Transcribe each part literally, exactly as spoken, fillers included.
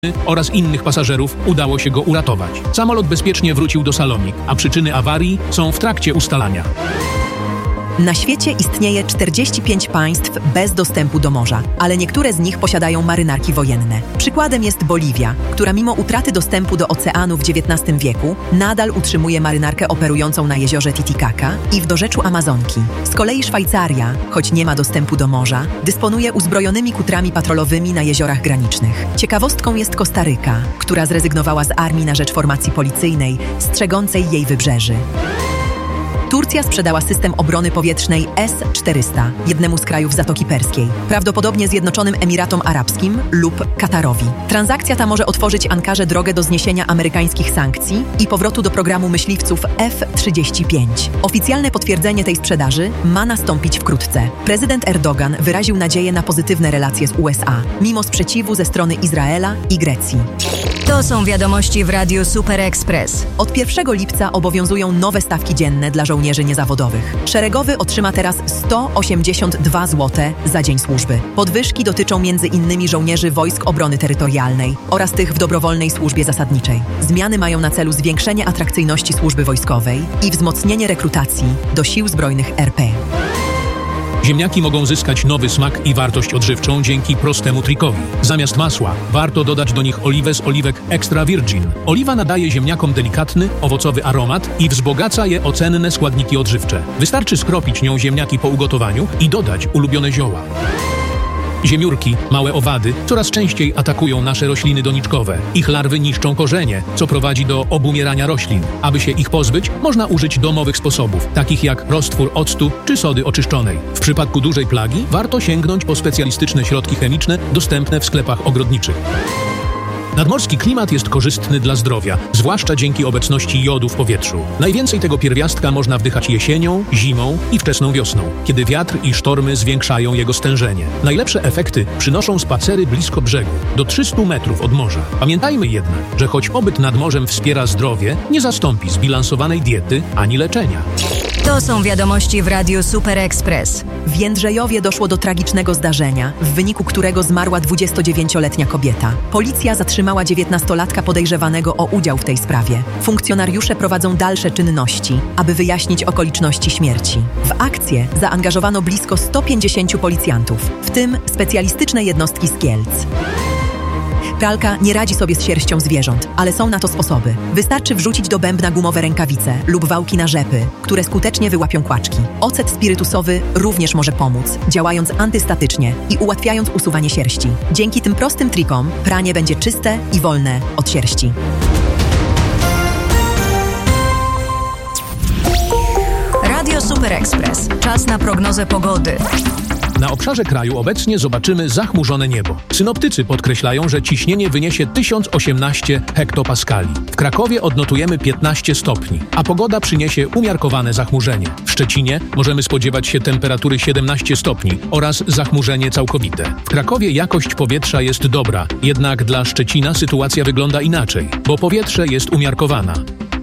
oraz innych pasażerów udało się go uratować. Samolot bezpiecznie wrócił do Salonic, a przyczyny awarii są w trakcie ustalania. Na świecie istnieje czterdzieści pięć państw bez dostępu do morza, ale niektóre z nich posiadają marynarki wojenne. Przykładem jest Boliwia, która mimo utraty dostępu do oceanu w dziewiętnastym wieku nadal utrzymuje marynarkę operującą na jeziorze Titicaca i w dorzeczu Amazonki. Z kolei Szwajcaria, choć nie ma dostępu do morza, dysponuje uzbrojonymi kutrami patrolowymi na jeziorach granicznych. Ciekawostką jest Kostaryka, która zrezygnowała z armii na rzecz formacji policyjnej strzegącej jej wybrzeży. Turcja sprzedała system obrony powietrznej S czterysta jednemu z krajów Zatoki Perskiej, prawdopodobnie Zjednoczonym Emiratom Arabskim lub Katarowi. Transakcja ta może otworzyć Ankarze drogę do zniesienia amerykańskich sankcji i powrotu do programu myśliwców F trzydzieści pięć. Oficjalne potwierdzenie tej sprzedaży ma nastąpić wkrótce. Prezydent Erdogan wyraził nadzieję na pozytywne relacje z U S A, mimo sprzeciwu ze strony Izraela i Grecji. To są wiadomości w Radiu Super Express. Od pierwszego lipca obowiązują nowe stawki dzienne dla żołnierzy niezawodowych. Szeregowy otrzyma teraz sto osiemdziesiąt dwa złote za dzień służby. Podwyżki dotyczą między innymi żołnierzy Wojsk Obrony Terytorialnej oraz tych w dobrowolnej służbie zasadniczej. Zmiany mają na celu zwiększenie atrakcyjności służby wojskowej i wzmocnienie rekrutacji do Sił Zbrojnych R P. Ziemniaki mogą zyskać nowy smak i wartość odżywczą dzięki prostemu trikowi. Zamiast masła warto dodać do nich oliwę z oliwek extra virgin. Oliwa nadaje ziemniakom delikatny, owocowy aromat i wzbogaca je o cenne składniki odżywcze. Wystarczy skropić nią ziemniaki po ugotowaniu i dodać ulubione zioła. Ziemiórki, małe owady, coraz częściej atakują nasze rośliny doniczkowe. Ich larwy niszczą korzenie, co prowadzi do obumierania roślin. Aby się ich pozbyć, można użyć domowych sposobów, takich jak roztwór octu czy sody oczyszczonej. W przypadku dużej plagi warto sięgnąć po specjalistyczne środki chemiczne dostępne w sklepach ogrodniczych. Nadmorski klimat jest korzystny dla zdrowia, zwłaszcza dzięki obecności jodu w powietrzu. Najwięcej tego pierwiastka można wdychać jesienią, zimą i wczesną wiosną, kiedy wiatr i sztormy zwiększają jego stężenie. Najlepsze efekty przynoszą spacery blisko brzegu, do trzystu metrów od morza. Pamiętajmy jednak, że choć pobyt nad morzem wspiera zdrowie, nie zastąpi zbilansowanej diety ani leczenia. To są wiadomości w Radiu Super Express. W Jędrzejowie doszło do tragicznego zdarzenia, w wyniku którego zmarła dwudziestodziewięcioletnia kobieta. Policja zatrzymała dziewiętnastolatka podejrzewanego o udział w tej sprawie. Funkcjonariusze prowadzą dalsze czynności, aby wyjaśnić okoliczności śmierci. W akcję zaangażowano blisko sto pięćdziesięciu policjantów, w tym specjalistyczne jednostki z Kielc. Pralka nie radzi sobie z sierścią zwierząt, ale są na to sposoby. Wystarczy wrzucić do bębna gumowe rękawice lub wałki na rzepy, które skutecznie wyłapią kłaczki. Ocet spirytusowy również może pomóc, działając antystatycznie i ułatwiając usuwanie sierści. Dzięki tym prostym trikom pranie będzie czyste i wolne od sierści. Radio Super Express. Czas na prognozę pogody. Na obszarze kraju obecnie zobaczymy zachmurzone niebo. Synoptycy podkreślają, że ciśnienie wyniesie tysiąc osiemnaście hektopaskali. W Krakowie odnotujemy piętnaście stopni, a pogoda przyniesie umiarkowane zachmurzenie. W Szczecinie możemy spodziewać się temperatury siedemnaście stopni oraz zachmurzenie całkowite. W Krakowie jakość powietrza jest dobra, jednak dla Szczecina sytuacja wygląda inaczej, bo powietrze jest umiarkowana.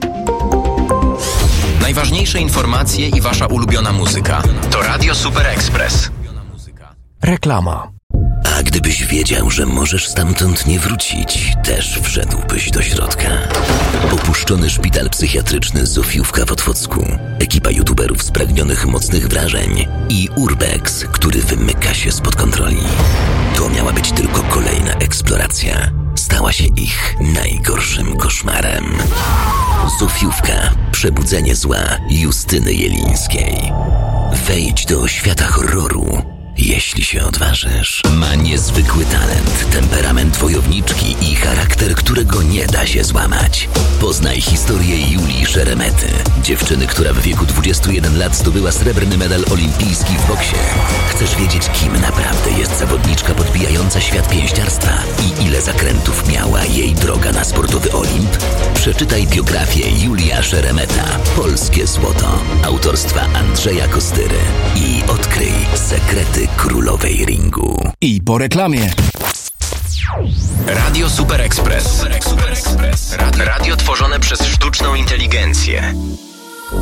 Najważniejsze informacje i wasza ulubiona muzyka. To Radio Super Express. Reklama. A gdybyś wiedział, że możesz stamtąd nie wrócić, też wszedłbyś do środka. Opuszczony szpital psychiatryczny Zofiówka w Otwocku, ekipa youtuberów spragnionych mocnych wrażeń i Urbex, który wymyka się spod kontroli. To miała być tylko kolejna eksploracja. Stała się ich najgorszym koszmarem. Zofiówka. Przebudzenie zła Justyny Jelińskiej. Wejdź do świata horroru, jeśli się odważysz. Ma niezwykły talent, temperament wojowniczki i charakter, którego nie da się złamać. Poznaj historię Julii Szeremety, dziewczyny, która w wieku dwudziestu jeden lat zdobyła srebrny medal olimpijski w boksie. Chcesz wiedzieć, kim naprawdę jest zawodniczka podbijająca świat pięściarstwa i ile zakrętów miała jej droga na sportowy Olimp? Przeczytaj biografię Julia Szeremeta, Polskie Złoto, autorstwa Andrzeja Kostyry i odkryj sekrety królowej ringu. I po reklamie. Radio Super Express. Super Express. Radio tworzone przez sztuczną inteligencję.